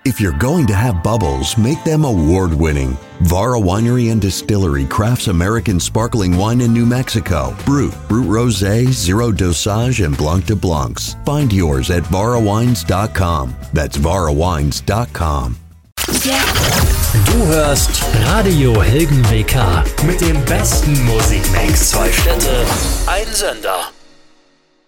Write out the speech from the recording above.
If you're going to have bubbles, make them award-winning. Vara Winery and Distillery crafts American sparkling wine in New Mexico. Brut Rosé, Zero Dosage, and Blanc de Blancs. Find yours at varawines.com. That's varawines.com. Du hörst Radio Helgen WK mit dem besten Musikmix. 2 Städte, ein Sender.